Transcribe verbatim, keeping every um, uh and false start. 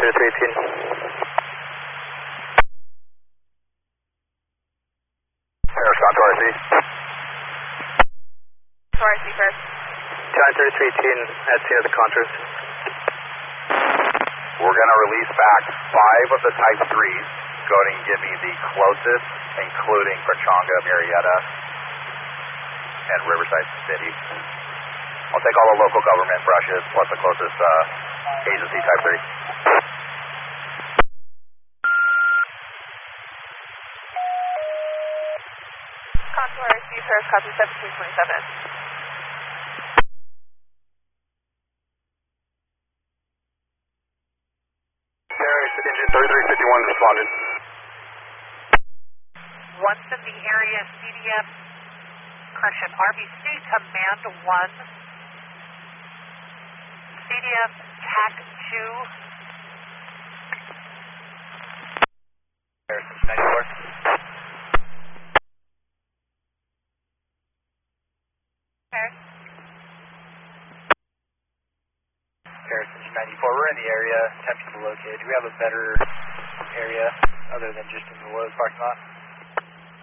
through three eighteen. Paris, on to R C. To R C first. China thirty-three eighteen, at scene of the contours. We're going to release back five of the Type threes. Go ahead and give me the closest, including Pechanga, Marietta, and Riverside City. I'll take all the local government brushes plus the closest uh, agency Type three. Contour R C first, copy seventeen twenty-seven. Paris, engine thirty-three fifty-one responded. Once in the area, C D M, correction, R B C Command one, C D M T A C two. Paris, ninety-four. Paris. Paris, ninety-four. We're in the area, attempting to locate. Do we have a better area other than just in the Lowe's parking lot?